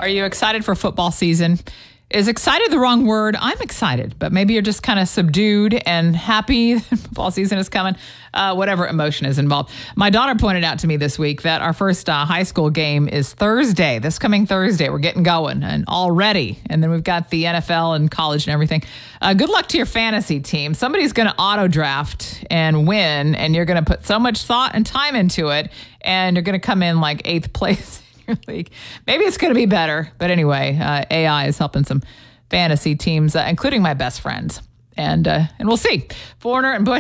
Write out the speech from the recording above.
Are you excited for football season? Is excited the wrong word? I'm excited, but maybe you're just kind of subdued and happy that football season is coming. Whatever emotion is involved. My daughter pointed out to me this week that our first high school game is Thursday, this coming Thursday. We're getting going and already. And then we've got the NFL and college and everything. Good luck to your fantasy team. Somebody's going to auto draft and win, and you're going to put so much thought and time into it, and you're going to come in like 8th place. League. Maybe it's going to be better. But anyway, AI is helping some fantasy teams, including my best friends. And we'll see. Foreigner and Bush.